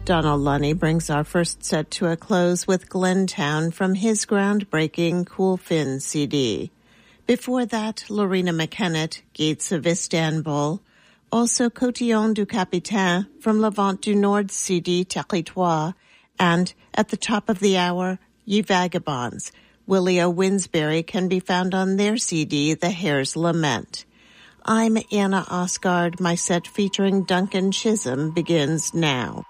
Donald Lunny brings our first set to a close with Glentown from his groundbreaking Cool Fin CD. Before that, Lorena McKennett, Gates of Istanbul. Also Cotillon du Capitaine from Levant du Nord CD Territoire. And at the top of the hour, Ye Vagabonds. Willie O. Winsberry can be found on their CD, The Hare's Lament. I'm Anna Osgard. My set featuring Duncan Chisholm begins now.